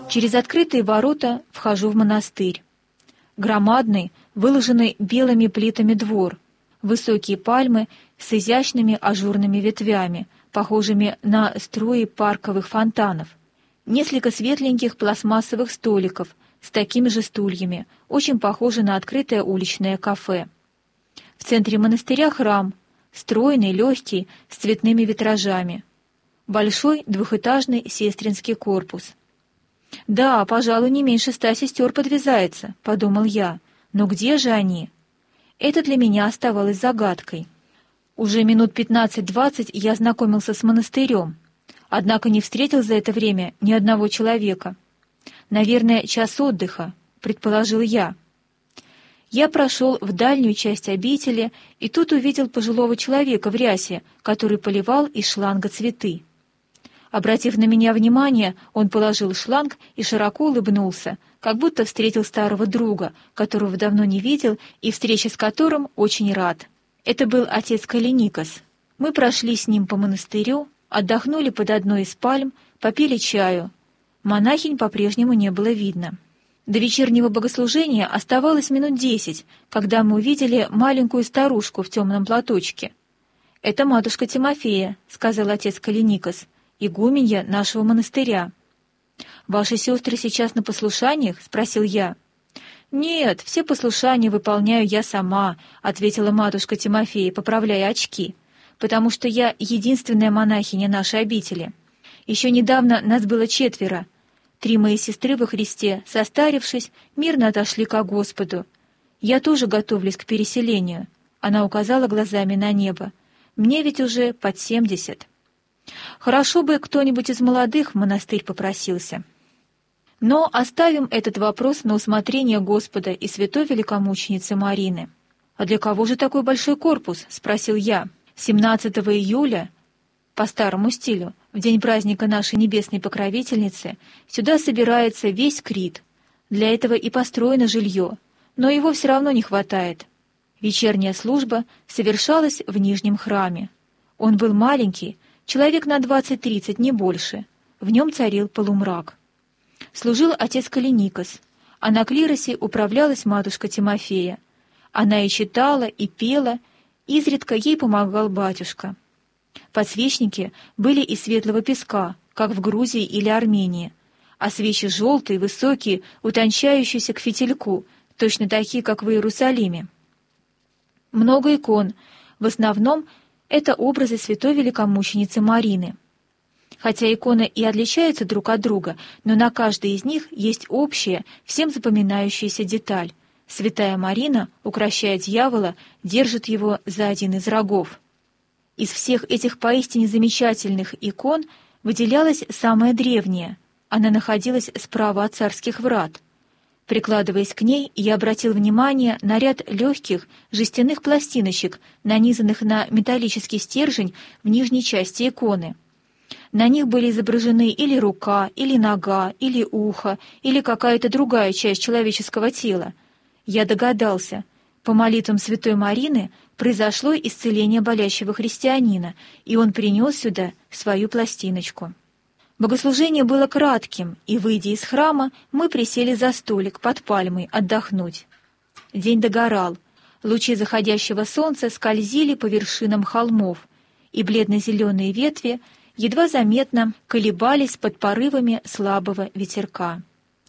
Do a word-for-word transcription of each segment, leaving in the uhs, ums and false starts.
Через открытые ворота вхожу в монастырь. Громадный, выложенный белыми плитами двор, высокие пальмы с изящными ажурными ветвями, похожими на струи парковых фонтанов, несколько светленьких пластмассовых столиков с такими же стульями, очень похожи на открытое уличное кафе. В центре монастыря храм, стройный, легкий, с цветными витражами. Большой двухэтажный сестринский корпус. «Да, пожалуй, не меньше ста сестер подвязается», — подумал я. «Но где же они?» Это для меня оставалось загадкой. Уже минут пятнадцать-двадцать я знакомился с монастырем, однако не встретил за это время ни одного человека. «Наверное, час отдыха», — предположил я. Я прошел в дальнюю часть обители и тут увидел пожилого человека в рясе, который поливал из шланга цветы. Обратив на меня внимание, он положил шланг и широко улыбнулся, как будто встретил старого друга, которого давно не видел и встрече с которым очень рад. Это был отец Калиникос. Мы прошли с ним по монастырю, отдохнули под одной из пальм, попили чаю. Монахинь по-прежнему не было видно. До вечернего богослужения оставалось минут десять, когда мы увидели маленькую старушку в темном платочке. «Это матушка Тимофея», — сказал отец Калиникос, — «игуменья нашего монастыря». «Ваши сестры сейчас на послушаниях?» — спросил я. «Нет, все послушания выполняю я сама», — ответила матушка Тимофея, поправляя очки, «потому что я единственная монахиня нашей обители. Еще недавно нас было четверо. Три мои сестры во Христе, состарившись, мирно отошли ко Господу. Я тоже готовлюсь к переселению». Она указала глазами на небо. «Мне ведь уже под семьдесят. Хорошо бы кто-нибудь из молодых в монастырь попросился. Но оставим этот вопрос на усмотрение Господа и святой великомученицы Марины». «А для кого же такой большой корпус?» — спросил я. семнадцатого июля, по старому стилю, в день праздника нашей небесной покровительницы, сюда собирается весь Крит. Для этого и построено жилье, но его все равно не хватает. Вечерняя служба совершалась в Нижнем храме. Он был маленький, человек на двадцать-тридцать, не больше. В нем царил полумрак. Служил отец Калиникос, а на клиросе управлялась матушка Тимофея. Она и читала, и пела, изредка ей помогал батюшка. Подсвечники были из светлого песка, как в Грузии или Армении, а свечи желтые, высокие, утончающиеся к фитильку, точно такие, как в Иерусалиме. Много икон, в основном это образы святой великомученицы Марины. Хотя иконы и отличаются друг от друга, но на каждой из них есть общая, всем запоминающаяся деталь. Святая Марина, укрощая дьявола, держит его за один из рогов. Из всех этих поистине замечательных икон выделялась самая древняя. Она находилась справа от царских врат. Прикладываясь к ней, я обратил внимание на ряд легких жестяных пластиночек, нанизанных на металлический стержень в нижней части иконы. На них были изображены или рука, или нога, или ухо, или какая-то другая часть человеческого тела. Я догадался, по молитвам святой Марины произошло исцеление болящего христианина, и он принес сюда свою пластиночку. Богослужение было кратким, и, выйдя из храма, мы присели за столик под пальмой отдохнуть. День догорал, лучи заходящего солнца скользили по вершинам холмов, и бледно-зеленые ветви едва заметно колебались под порывами слабого ветерка.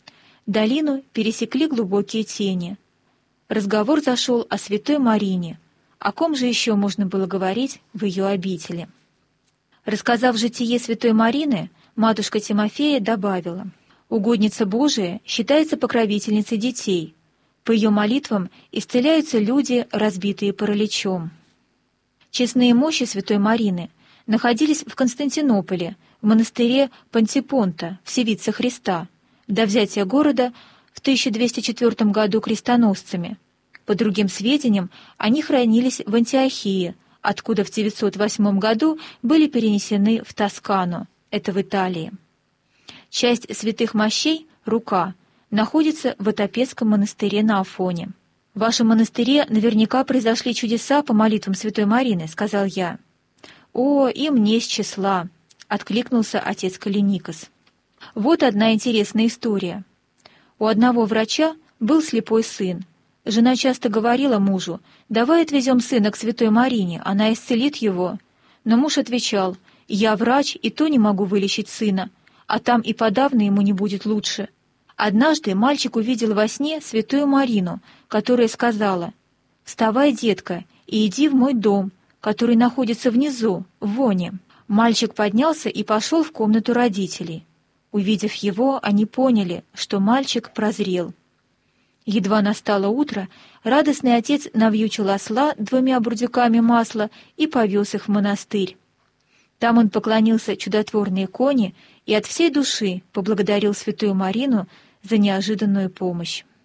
Долину пересекли глубокие тени. Разговор зашел о святой Марине. О ком же еще можно было говорить в ее обители? Рассказав житие святой Марины, матушка Тимофея добавила: «Угодница Божия считается покровительницей детей. По ее молитвам исцеляются люди, разбитые параличом». Честные мощи святой Марины находились в Константинополе, в монастыре Пантипонта, в Севице Христа, до взятия города в тысяча двести четвёртом году крестоносцами. По другим сведениям, они хранились в Антиохии, откуда в девятьсот восьмом году были перенесены в Тоскану, это в Италии. Часть святых мощей, рука, находится в Отопецком монастыре на Афоне. «В вашем монастыре наверняка произошли чудеса по молитвам святой Марины», — сказал я. «О, им не с числа», — откликнулся отец Калиникос. Вот одна интересная история. У одного врача был слепой сын. Жена часто говорила мужу: «Давай отвезем сына к Святой Марине, она исцелит его». Но муж отвечал: «Я врач, и то не могу вылечить сына, а там и подавно ему не будет лучше». Однажды мальчик увидел во сне Святую Марину, которая сказала: «Вставай, детка, и иди в мой дом, который находится внизу, в воне». Мальчик поднялся и пошел в комнату родителей. Увидев его, они поняли, что мальчик прозрел. Едва настало утро, радостный отец навьючил осла двумя бурдюками масла и повез их в монастырь. Там он поклонился чудотворной иконе и от всей души поблагодарил Святую Марину за неожиданную помощь.